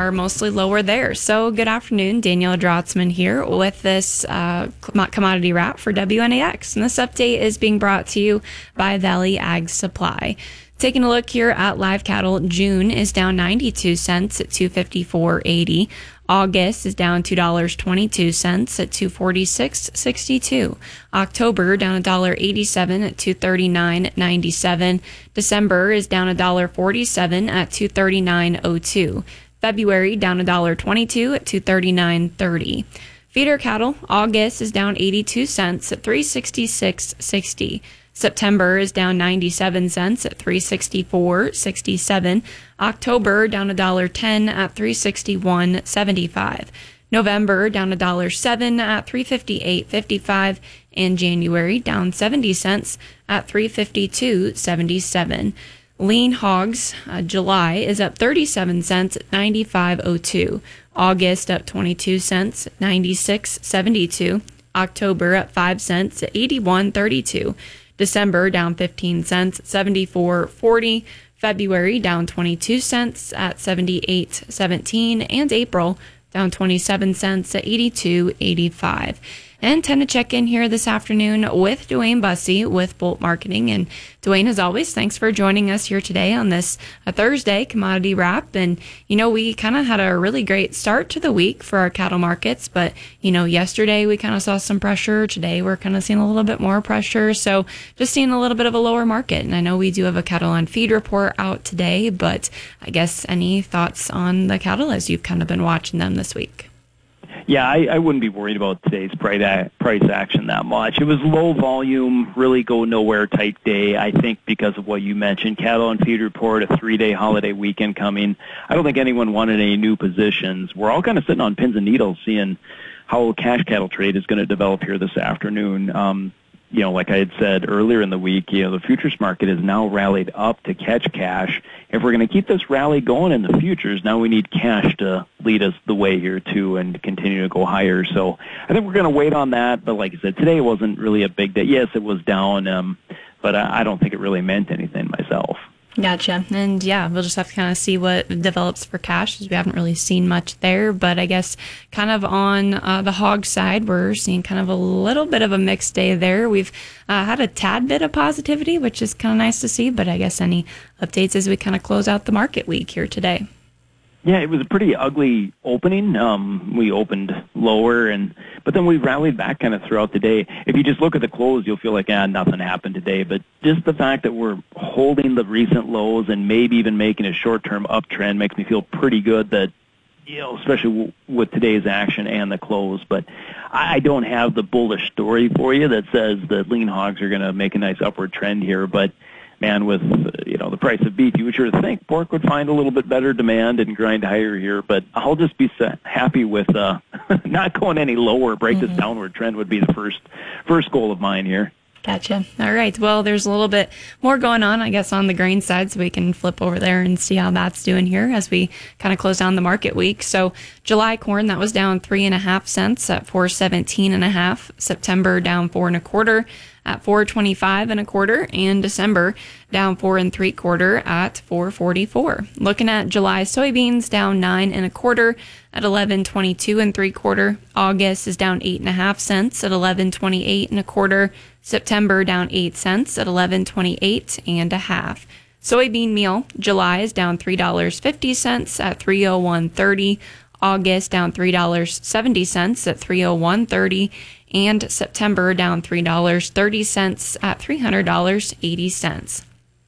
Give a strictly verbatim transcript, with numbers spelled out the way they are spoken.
are mostly lower there. So good afternoon, Danielle Drotzman here with this uh, commodity wrap for W N A X. And this update is being brought to you by Valley Ag Supply. Taking a look here at live cattle, June is down ninety-two cents at two fifty-four eighty. August is down two dollars and twenty-two cents at two forty-six sixty-two. October down one dollar and eighty-seven cents at two thirty-nine ninety-seven. December is down one dollar and forty-seven cents at two thirty-nine oh two. February down one dollar and twenty-two cents at two thirty-nine thirty. Feeder cattle, August is down eighty-two cents at three sixty-six sixty. September is down ninety-seven cents at three sixty-four sixty-seven. October down one dollar and ten cents at three sixty-one seventy-five. November down one dollar and seven cents at three fifty-eight fifty-five. And January down seventy cents at three fifty-two seventy-seven. Lean hogs, uh, July is up thirty-seven cents at ninety-five oh two. August up twenty-two cents at ninety-six seventy-two. October up five cents at eighty-one thirty-two. December down fifteen cents at seventy-four forty. February down twenty-two cents at seventy-eight seventeen. And April down twenty-seven cents at eighty-two eighty-five. And time to check in here this afternoon with Dwayne Bussey with Bolt Marketing. And Dwayne, as always, thanks for joining us here today on this uh, Thursday commodity wrap. And, you know, we kind of had a really great start to the week for our cattle markets. But, you know, yesterday we kind of saw some pressure. Today we're kind of seeing a little bit more pressure. So just seeing a little bit of a lower market. And I know we do have a cattle on feed report out today. But I guess any thoughts on the cattle as you've kind of been watching them this week? Yeah, I, I wouldn't be worried about today's price price action that much. It was low volume, really go nowhere type day, I think, because of what you mentioned. Cattle on feed report, a three-day holiday weekend coming. I don't think anyone wanted any new positions. We're all kind of sitting on pins and needles seeing how cash cattle trade is going to develop here this afternoon. Um, you know, like I had said earlier in the week, you know, the futures market has now rallied up to catch cash. If we're going to keep this rally going in the futures, now we need cash to lead us the way here too and continue to go higher. So I think we're going to wait on that. But like I said, today wasn't really a big day. Yes, it was down, um, but I, I don't think it really meant anything myself. Gotcha. And yeah, we'll just have to kind of see what develops for cash, because we haven't really seen much there. But I guess kind of on uh, the hog side, we're seeing kind of a little bit of a mixed day there. We've uh, had a tad bit of positivity, which is kind of nice to see. But I guess any updates as we kind of close out the market week here today? Yeah, it was a pretty ugly opening. Um, we opened lower, and but then we rallied back kind of throughout the day. If you just look at the close, you'll feel like, ah, nothing happened today. But just the fact that we're holding the recent lows and maybe even making a short-term uptrend makes me feel pretty good that, you know, especially w- with today's action and the close. But I don't have the bullish story for you that says that lean hogs are going to make a nice upward trend here. But man, with uh, you know the price of beef, you would sure think pork would find a little bit better demand and grind higher here. But I'll just be happy with uh, not going any lower. Break mm-hmm. this downward trend would be the first first goal of mine here. Gotcha. All right. Well, there's a little bit more going on, I guess, on the grain side, so we can flip over there and see how that's doing here as we kind of close down the market week. So July corn, that was down three and a half cents at four seventeen and a half. September down four and a quarter at four twenty-five and a quarter, and December down four and three quarter at four forty-four. Looking at July soybeans, down nine and a quarter at eleven twenty-two and three quarter. August is down eight and a half cents at eleven twenty-eight and a quarter. September down eight cents at eleven twenty-eight and a half. Soybean meal, July is down three dollars and fifty cents at three oh one thirty. August down three dollars and seventy cents at three oh one thirty. And September down three dollars and thirty cents at three hundred dollars and eighty cents.